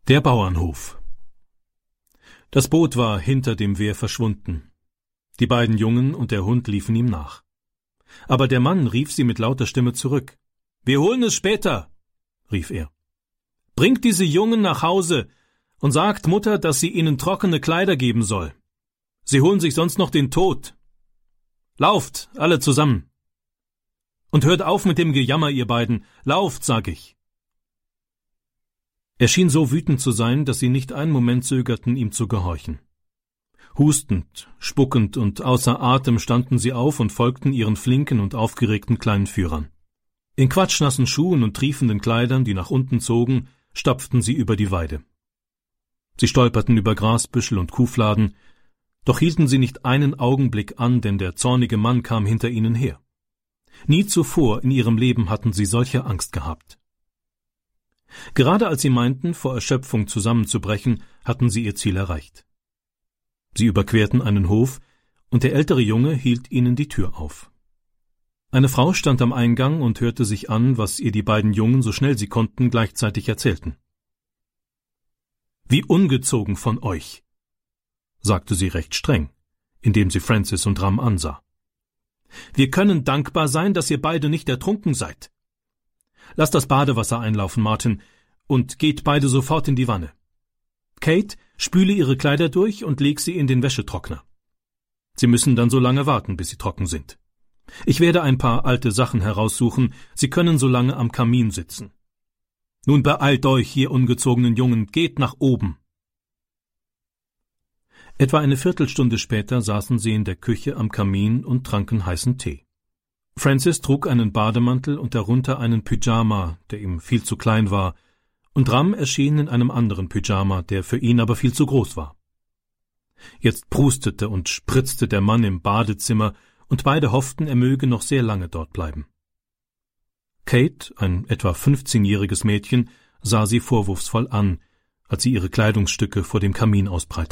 Der Bauernhof. Das Boot war hinter dem Wehr verschwunden. Die beiden Jungen und der Hund liefen ihm nach. Aber der Mann rief sie mit lauter Stimme zurück. »Wir holen es später«, rief er. »Bringt diese Jungen nach Hause und sagt Mutter, dass sie ihnen trockene Kleider geben soll. Sie holen sich sonst noch den Tod. Lauft, alle zusammen. Und hört auf mit dem Gejammer, ihr beiden. Lauft, sag ich.« Er schien so wütend zu sein, dass sie nicht einen Moment zögerten, ihm zu gehorchen. Hustend, spuckend und außer Atem standen sie auf und folgten ihren flinken und aufgeregten kleinen Führern. In quatschnassen Schuhen und triefenden Kleidern, die nach unten zogen, stapften sie über die Weide. Sie stolperten über Grasbüschel und Kuhfladen, doch hielten sie nicht einen Augenblick an, denn der zornige Mann kam hinter ihnen her. Nie zuvor in ihrem Leben hatten sie solche Angst gehabt. Gerade als sie meinten, vor Erschöpfung zusammenzubrechen, hatten sie ihr Ziel erreicht. Sie überquerten einen Hof, und der ältere Junge hielt ihnen die Tür auf. Eine Frau stand am Eingang und hörte sich an, was ihr die beiden Jungen, so schnell sie konnten, gleichzeitig erzählten. »Wie ungezogen von euch«, sagte sie recht streng, indem sie Francis und Ram ansah. »Wir können dankbar sein, dass ihr beide nicht ertrunken seid. Lasst das Badewasser einlaufen, Martin, und geht beide sofort in die Wanne. Kate, spüle ihre Kleider durch und leg sie in den Wäschetrockner. Sie müssen dann so lange warten, bis sie trocken sind. Ich werde ein paar alte Sachen heraussuchen, Sie können so lange am Kamin sitzen. Nun beeilt euch, ihr ungezogenen Jungen, geht nach oben.« Etwa eine Viertelstunde später saßen sie in der Küche am Kamin und tranken heißen Tee. Francis trug einen Bademantel und darunter einen Pyjama, der ihm viel zu klein war, und Ram erschien in einem anderen Pyjama, der für ihn aber viel zu groß war. Jetzt prustete und spritzte der Mann im Badezimmer, und beide hofften, er möge noch sehr lange dort bleiben. Kate, ein etwa 15-jähriges Mädchen, sah sie vorwurfsvoll an, als sie ihre Kleidungsstücke vor dem Kamin ausbreitete.